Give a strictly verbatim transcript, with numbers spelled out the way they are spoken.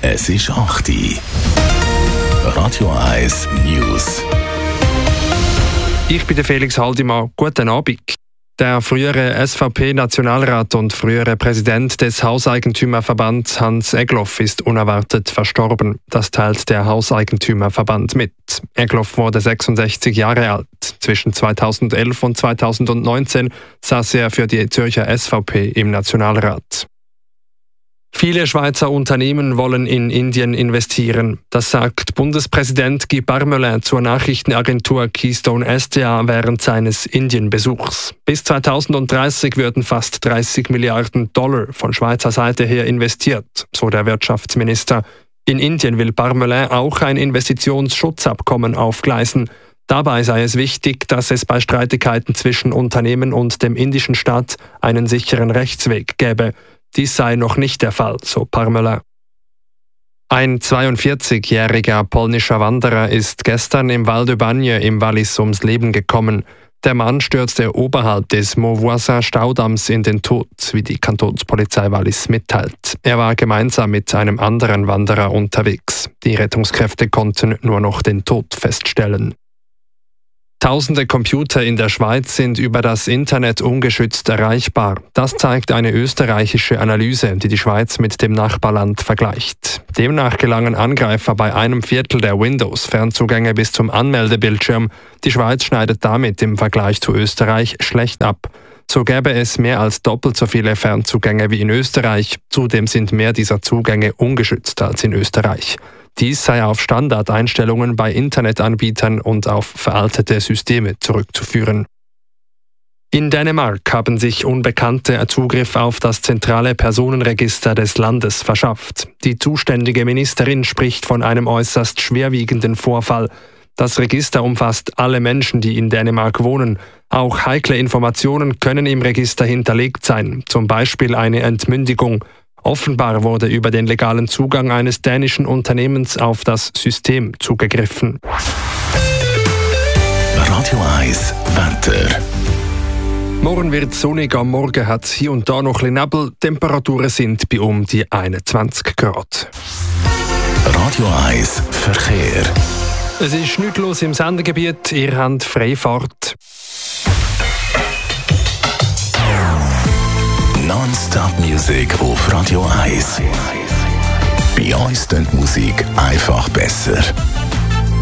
Es ist acht Uhr. Radio eins News. Ich bin der Felix Haldimann. Guten Abend. Der frühere S V P-Nationalrat und frühere Präsident des Hauseigentümerverbands Hans Egloff ist unerwartet verstorben. Das teilt der Hauseigentümerverband mit. Egloff wurde sechsundsechzig Jahre alt. Zwischen zweitausendelf und zweitausendneunzehn saß er für die Zürcher S V P im Nationalrat. Viele Schweizer Unternehmen wollen in Indien investieren. Das sagt Bundespräsident Guy Parmelin zur Nachrichtenagentur Keystone S D A während seines Indienbesuchs. Bis zweitausenddreißig würden fast dreißig Milliarden Dollar von Schweizer Seite her investiert, so der Wirtschaftsminister. In Indien will Parmelin auch ein Investitionsschutzabkommen aufgleisen. Dabei sei es wichtig, dass es bei Streitigkeiten zwischen Unternehmen und dem indischen Staat einen sicheren Rechtsweg gäbe. Dies sei noch nicht der Fall, so Parmelin. Ein zweiundvierzigjähriger polnischer Wanderer ist gestern im Val de Bagne im Wallis ums Leben gekommen. Der Mann stürzte oberhalb des Montvoisin-Staudamms in den Tod, wie die Kantonspolizei Wallis mitteilt. Er war gemeinsam mit einem anderen Wanderer unterwegs. Die Rettungskräfte konnten nur noch den Tod feststellen. Tausende Computer in der Schweiz sind über das Internet ungeschützt erreichbar. Das zeigt eine österreichische Analyse, die die Schweiz mit dem Nachbarland vergleicht. Demnach gelangen Angreifer bei einem Viertel der Windows-Fernzugänge bis zum Anmeldebildschirm. Die Schweiz schneidet damit im Vergleich zu Österreich schlecht ab. So gäbe es mehr als doppelt so viele Fernzugänge wie in Österreich. Zudem sind mehr dieser Zugänge ungeschützt als in Österreich. Dies sei auf Standardeinstellungen bei Internetanbietern und auf veraltete Systeme zurückzuführen. In Dänemark haben sich Unbekannte Zugriff auf das zentrale Personenregister des Landes verschafft. Die zuständige Ministerin spricht von einem äußerst schwerwiegenden Vorfall. Das Register umfasst alle Menschen, die in Dänemark wohnen. Auch heikle Informationen können im Register hinterlegt sein, zum Beispiel eine Entmündigung. Offenbar wurde über den legalen Zugang eines dänischen Unternehmens auf das System zugegriffen. Radio eins Wetter. Morgen wird es sonnig, am Morgen hat es hier und da noch ein bisschen Nebel. Temperaturen sind bei um die einundzwanzig Grad. Radio eins Verkehr. Es ist nichts los im Sendegebiet, ihr habt Freifahrt. Non-Stop-Musik auf Radio eins. Bei uns klingt die Musik einfach besser.